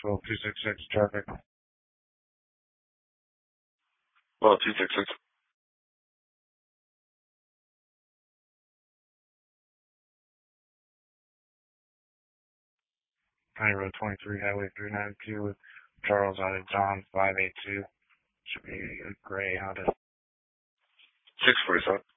Knoxville, 266 traffic. Well, 266. County Road 23, Highway 392 with Charles out of John 582. Should be a gray Honda. 647.